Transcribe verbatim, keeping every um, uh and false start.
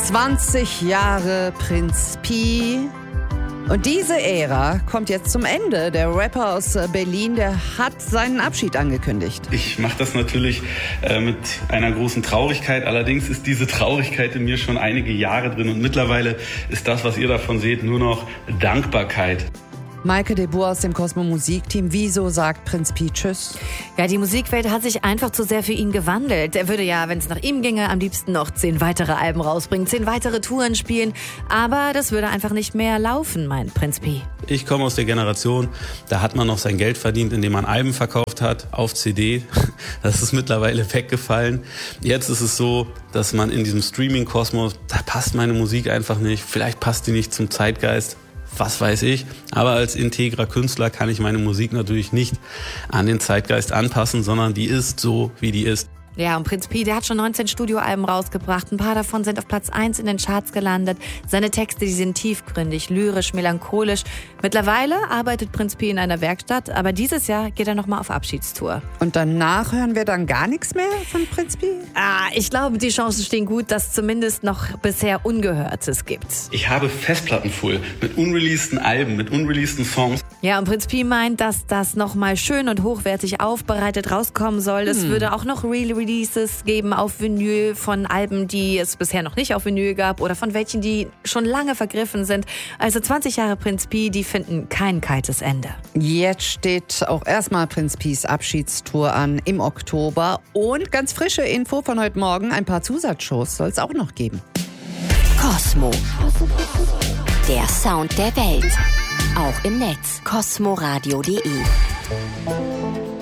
zwanzig Jahre Prinz Pi. Und diese Ära kommt jetzt zum Ende. Der Rapper aus Berlin, der hat seinen Abschied angekündigt. Ich mache das natürlich äh, mit einer großen Traurigkeit. Allerdings ist diese Traurigkeit in mir schon einige Jahre drin. Und mittlerweile ist das, was ihr davon seht, nur noch Dankbarkeit. Maike de Boer aus dem Cosmo Musikteam. Wieso sagt Prinz Pi Tschüss? Ja, die Musikwelt hat sich einfach zu sehr für ihn gewandelt. Er würde ja, wenn es nach ihm ginge, am liebsten noch zehn weitere Alben rausbringen, zehn weitere Touren spielen. Aber das würde einfach nicht mehr laufen, meint Prinz Pi. Ich komme aus der Generation, da hat man noch sein Geld verdient, indem man Alben verkauft hat, auf C D. Das ist mittlerweile weggefallen. Jetzt ist es so, dass man in diesem Streaming-Kosmos, da passt meine Musik einfach nicht. Vielleicht passt die nicht zum Zeitgeist. Was weiß ich, aber als integrer Künstler kann ich meine Musik natürlich nicht an den Zeitgeist anpassen, sondern die ist so, wie die ist. Ja, und Prinz Pi, der hat schon neunzehn Studioalben rausgebracht. Ein paar davon sind auf Platz eins in den Charts gelandet. Seine Texte, die sind tiefgründig, lyrisch, melancholisch. Mittlerweile arbeitet Prinz Pi in einer Werkstatt, aber dieses Jahr geht er nochmal auf Abschiedstour. Und danach hören wir dann gar nichts mehr von Prinz Pi? Ah, ich glaube, die Chancen stehen gut, dass es zumindest noch bisher Ungehörtes gibt. Ich habe Festplatten voll mit unreleaseden Alben, mit unreleaseden Songs. Ja, und Prinz Pi meint, dass das nochmal schön und hochwertig aufbereitet rauskommen soll. Es hm. würde auch noch Real Releases geben auf Vinyl von Alben, die es bisher noch nicht auf Vinyl gab oder von welchen, die schon lange vergriffen sind. Also zwanzig Jahre Prinz Pi, die finden kein kaltes Ende. Jetzt steht auch erstmal Prinz Pis Abschiedstour an im Oktober. Und ganz frische Info von heute Morgen, ein paar Zusatzshows soll es auch noch geben. Cosmo. Der Sound der Welt. Auch im Netz. cosmoradio punkt de